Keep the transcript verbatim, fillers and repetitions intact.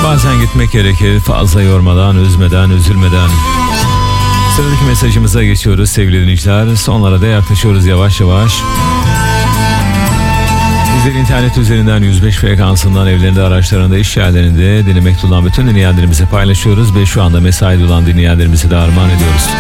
Bazen gitmek gerekir, fazla yormadan, üzmeden, üzülmeden. Sıradaki mesajımıza geçiyoruz sevgili dinleyiciler. Sonlara da yaklaşıyoruz yavaş yavaş. Bizleri internet üzerinden yüz beş frekansından evlerinde, araçlarında, iş yerlerinde dinlemekte olan bütün dinleyenlerimize paylaşıyoruz ve şu anda mesaide olan dinleyenlerimizi de armağan ediyoruz.